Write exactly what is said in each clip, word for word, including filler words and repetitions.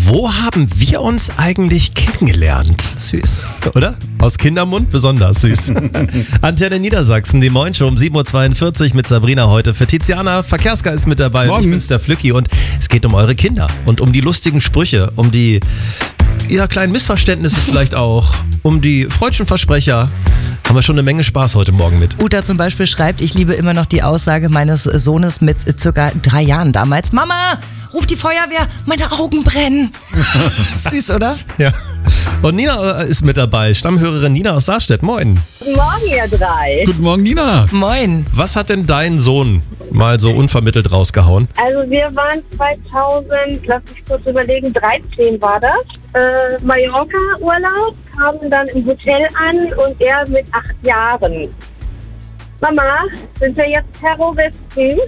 Wo haben wir uns eigentlich kennengelernt? Süß, oder? Aus Kindermund besonders süß. Antenne Niedersachsen, die Moin Show um sieben Uhr zweiundvierzig mit Sabrina heute für Tiziana. Verkehrska ist mit dabei. Morgen. Ich bin's, der Flücki, und es geht um eure Kinder und um die lustigen Sprüche, um die ja, kleinen Missverständnisse vielleicht auch, um die freudschen Versprecher. Haben wir schon eine Menge Spaß heute Morgen mit. Uta zum Beispiel schreibt, ich liebe immer noch die Aussage meines Sohnes mit circa drei Jahren damals. Mama, ruf die Feuerwehr, meine Augen brennen. Süß, oder? Ja. Und Nina ist mit dabei, Stammhörerin Nina aus Saarstedt. Moin. Guten Morgen, ihr drei. Guten Morgen, Nina. Moin. Was hat denn dein Sohn mal so unvermittelt rausgehauen? Also wir waren zweitausend, lass mich kurz überlegen, dreizehn war das, äh, Mallorca-Urlaub, kamen dann im Hotel an und er mit acht Jahren. Mama, sind wir jetzt Terroristen?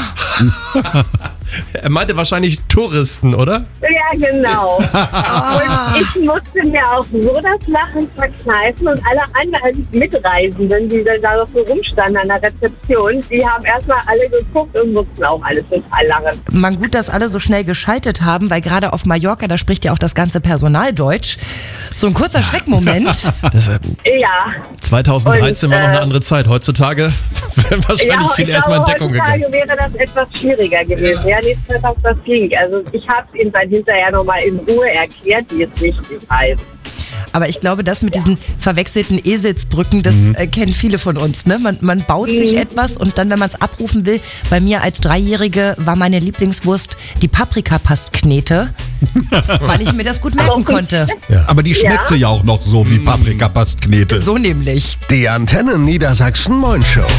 Er meinte wahrscheinlich Touristen, oder? Ja, genau. Und ich musste mir auch so das Lachen verkneifen und alle anderen Mitreisenden, die dann da noch so rumstanden an der Rezeption, die haben erstmal alle geguckt und mussten auch alle total lachen. Man gut, dass alle so schnell geschaltet haben, weil gerade auf Mallorca, da spricht ja auch das ganze Personal Deutsch. So ein kurzer Schreckmoment. Das, äh, Ja. zweitausenddreizehn Und, war noch eine äh, andere Zeit. Heutzutage wären wahrscheinlich Ja, viele ich erstmal in glaube, Deckung heutzutage gegangen. wäre das etwas schwieriger gewesen. Ja, nee, das, das ging. Also ich habe es ihm dann hinterher nochmal in Ruhe erklärt, wie es richtig heißt. Aber ich glaube, das mit diesen verwechselten Eselsbrücken, das äh, kennen viele von uns. Ne? Man, man baut sich Mhm. etwas und dann, wenn man es abrufen will, bei mir als Dreijährige war meine Lieblingswurst die Paprikapastknete, weil ich mir das gut merken konnte. Aber die schmeckte ja, ja auch noch so wie Paprikapastknete. So nämlich. Die Antenne Niedersachsen Moin Show.